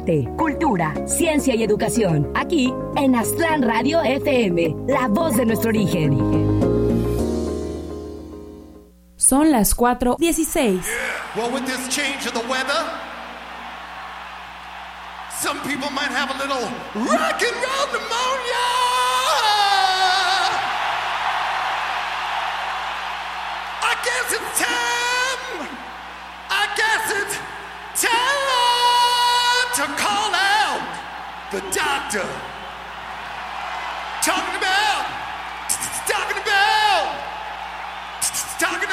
arte, cultura, ciencia y educación. Aquí en Aztlán Radio FM, la voz de nuestro origen. Son las 4:16. Well, with this change of the weather, some people might have a little rock and roll pneumonia. I guess it's time. I guess it's time to call out the doctor. Talking about